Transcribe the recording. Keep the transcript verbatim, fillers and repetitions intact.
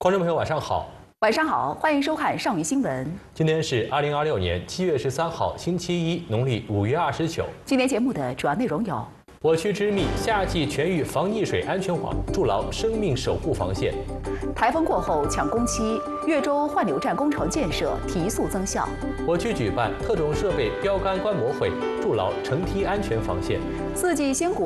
观众朋友，晚上好。 晚上好，欢迎收看上虞新闻。 今天是二零二六年七月十三号，星期一，农历五月二十九。 今天节目的主要内容有： 我区之密夏季全域防溺水安全网，筑牢生命守护防线； 台风过后抢工期，越州换流站工程建设提速增效； 我区举办特种设备标杆观摩会，筑牢城梯安全防线； 四季鲜果